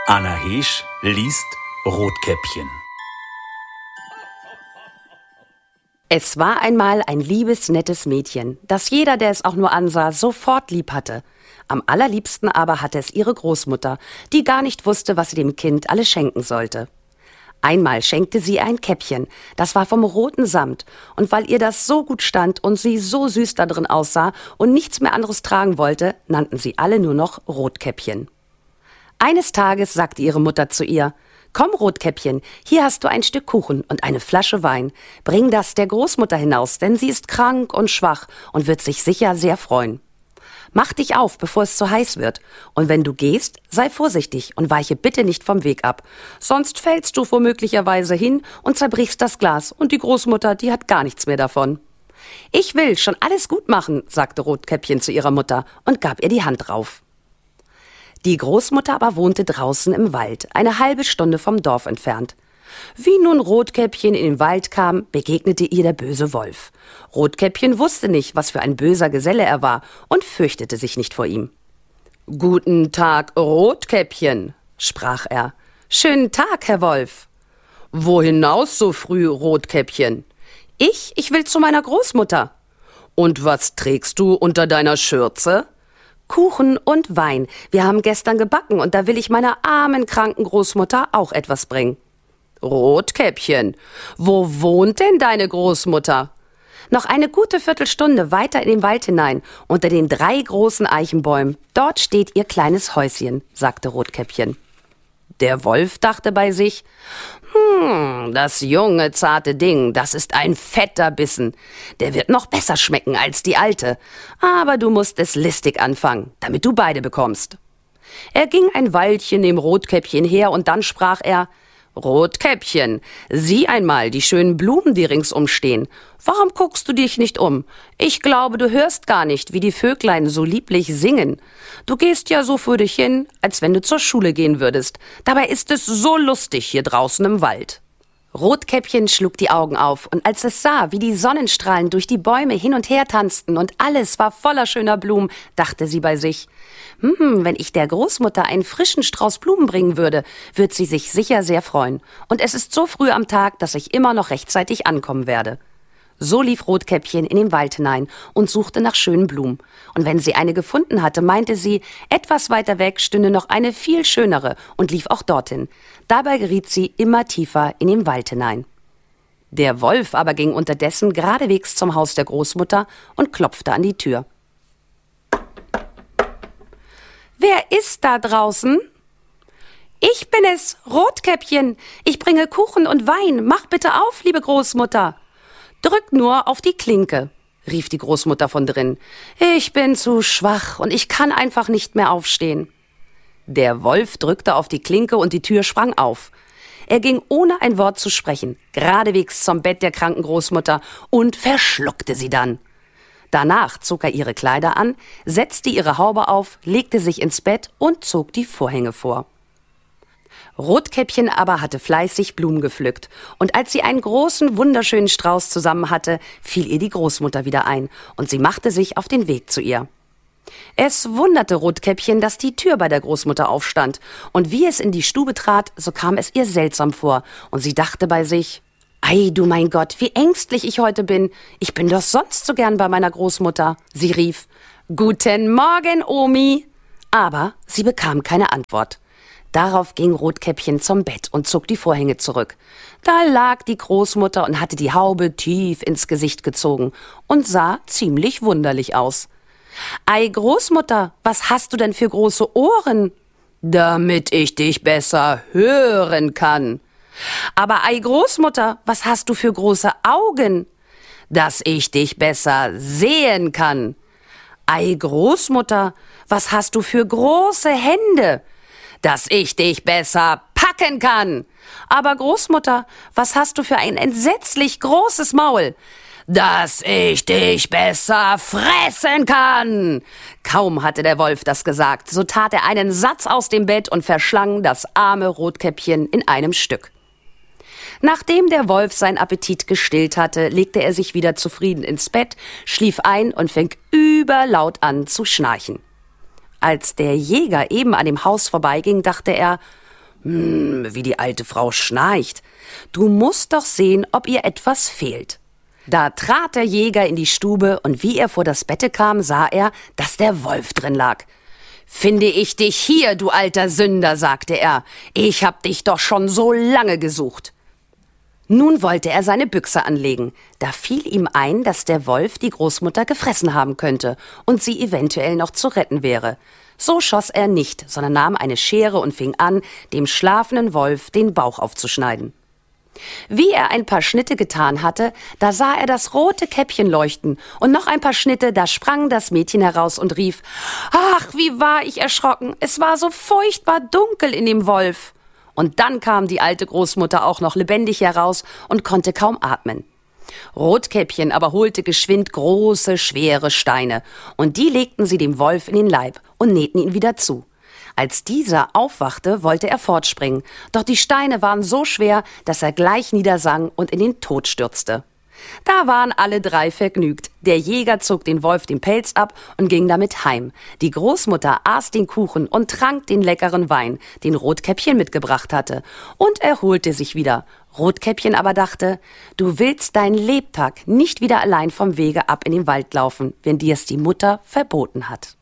Anna Heesch liest Rotkäppchen. Es war einmal ein liebes, nettes Mädchen, das jeder, der es auch nur ansah, sofort lieb hatte. Am allerliebsten aber hatte es ihre Großmutter, die gar nicht wusste, was sie dem Kind alles schenken sollte. Einmal schenkte sie ein Käppchen, das war vom roten Samt, und weil ihr das so gut stand und sie so süß da drin aussah und nichts mehr anderes tragen wollte, nannten sie alle nur noch Rotkäppchen. Eines Tages sagte ihre Mutter zu ihr: »Komm, Rotkäppchen, hier hast du ein Stück Kuchen und eine Flasche Wein. Bring das der Großmutter hinaus, denn sie ist krank und schwach und wird sich sicher sehr freuen. Mach dich auf, bevor es zu heiß wird. Und wenn du gehst, sei vorsichtig und weiche bitte nicht vom Weg ab. Sonst fällst du womöglicherweise hin und zerbrichst das Glas. Und die Großmutter, die hat gar nichts mehr davon.« »Ich will schon alles gut machen«, sagte Rotkäppchen zu ihrer Mutter und gab ihr die Hand drauf. Die Großmutter aber wohnte draußen im Wald, eine halbe Stunde vom Dorf entfernt. Wie nun Rotkäppchen in den Wald kam, begegnete ihr der böse Wolf. Rotkäppchen wusste nicht, was für ein böser Geselle er war und fürchtete sich nicht vor ihm. »Guten Tag, Rotkäppchen«, sprach er. »Schönen Tag, Herr Wolf.« »Wo hinaus so früh, Rotkäppchen?« Ich will zu meiner Großmutter.« »Und was trägst du unter deiner Schürze?« »Kuchen und Wein. Wir haben gestern gebacken und da will ich meiner armen, kranken Großmutter auch etwas bringen.« »Rotkäppchen, wo wohnt denn deine Großmutter?« »Noch eine gute Viertelstunde weiter in den Wald hinein, unter den 3 großen Eichenbäumen. Dort steht ihr kleines Häuschen«, sagte Rotkäppchen. Der Wolf dachte bei sich: Das junge, zarte Ding, das ist ein fetter Bissen. Der wird noch besser schmecken als die alte. Aber du musst es listig anfangen, damit du beide bekommst.« Er ging ein Weilchen neben Rotkäppchen her und dann sprach er: »Rotkäppchen, sieh einmal die schönen Blumen, die ringsum stehen. Warum guckst du dich nicht um? Ich glaube, du hörst gar nicht, wie die Vöglein so lieblich singen. Du gehst ja so vor dich hin, als wenn du zur Schule gehen würdest. Dabei ist es so lustig hier draußen im Wald.« Rotkäppchen schlug die Augen auf, und als es sah, wie die Sonnenstrahlen durch die Bäume hin und her tanzten und alles war voller schöner Blumen, dachte sie bei sich: Wenn ich der Großmutter einen frischen Strauß Blumen bringen würde, wird sie sich sicher sehr freuen. Und es ist so früh am Tag, dass ich immer noch rechtzeitig ankommen werde. So lief Rotkäppchen in den Wald hinein und suchte nach schönen Blumen. Und wenn sie eine gefunden hatte, meinte sie, etwas weiter weg stünde noch eine viel schönere und lief auch dorthin. Dabei geriet sie immer tiefer in den Wald hinein. Der Wolf aber ging unterdessen geradewegs zum Haus der Großmutter und klopfte an die Tür. »Wer ist da draußen?« »Ich bin es, Rotkäppchen. Ich bringe Kuchen und Wein. Mach bitte auf, liebe Großmutter.« »Drück nur auf die Klinke«, rief die Großmutter von drin. »Ich bin zu schwach und ich kann einfach nicht mehr aufstehen.« Der Wolf drückte auf die Klinke und die Tür sprang auf. Er ging ohne ein Wort zu sprechen, geradewegs zum Bett der kranken Großmutter und verschluckte sie dann. Danach zog er ihre Kleider an, setzte ihre Haube auf, legte sich ins Bett und zog die Vorhänge vor. Rotkäppchen aber hatte fleißig Blumen gepflückt, und als sie einen großen, wunderschönen Strauß zusammen hatte, fiel ihr die Großmutter wieder ein, und sie machte sich auf den Weg zu ihr. Es wunderte Rotkäppchen, dass die Tür bei der Großmutter aufstand, und wie es in die Stube trat, so kam es ihr seltsam vor, und sie dachte bei sich: »Ei, du mein Gott, wie ängstlich ich heute bin. Ich bin doch sonst so gern bei meiner Großmutter.« Sie rief: »Guten Morgen, Omi!« Aber sie bekam keine Antwort. Darauf ging Rotkäppchen zum Bett und zog die Vorhänge zurück. Da lag die Großmutter und hatte die Haube tief ins Gesicht gezogen und sah ziemlich wunderlich aus. »Ei, Großmutter, was hast du denn für große Ohren?« »Damit ich dich besser hören kann.« »Aber ei, Großmutter, was hast du für große Augen?« »Dass ich dich besser sehen kann.« »Ei, Großmutter, was hast du für große Hände?« »Dass ich dich besser packen kann.« »Aber Großmutter, was hast du für ein entsetzlich großes Maul?« »Dass ich dich besser fressen kann.« Kaum hatte der Wolf das gesagt, so tat er einen Satz aus dem Bett und verschlang das arme Rotkäppchen in einem Stück. Nachdem der Wolf seinen Appetit gestillt hatte, legte er sich wieder zufrieden ins Bett, schlief ein und fing überlaut an zu schnarchen. Als der Jäger eben an dem Haus vorbeiging, dachte er: Wie die alte Frau schnarcht. Du musst doch sehen, ob ihr etwas fehlt. Da trat der Jäger in die Stube und wie er vor das Bette kam, sah er, dass der Wolf drin lag. »Finde ich dich hier, du alter Sünder«, sagte er. »Ich hab dich doch schon so lange gesucht.« Nun wollte er seine Büchse anlegen. Da fiel ihm ein, dass der Wolf die Großmutter gefressen haben könnte und sie eventuell noch zu retten wäre. So schoss er nicht, sondern nahm eine Schere und fing an, dem schlafenden Wolf den Bauch aufzuschneiden. Wie er ein paar Schnitte getan hatte, da sah er das rote Käppchen leuchten und noch ein paar Schnitte, da sprang das Mädchen heraus und rief, »Ach, wie war ich erschrocken, es war so furchtbar dunkel in dem Wolf.« Und dann kam die alte Großmutter auch noch lebendig heraus und konnte kaum atmen. Rotkäppchen aber holte geschwind große, schwere Steine, und die legten sie dem Wolf in den Leib und nähten ihn wieder zu. Als dieser aufwachte, wollte er fortspringen, doch die Steine waren so schwer, dass er gleich niedersank und in den Tod stürzte. Da waren alle drei vergnügt. Der Jäger zog den Wolf den Pelz ab und ging damit heim. Die Großmutter aß den Kuchen und trank den leckeren Wein, den Rotkäppchen mitgebracht hatte, und erholte sich wieder. Rotkäppchen aber dachte, du willst deinen Lebtag nicht wieder allein vom Wege ab in den Wald laufen, wenn dir's die Mutter verboten hat.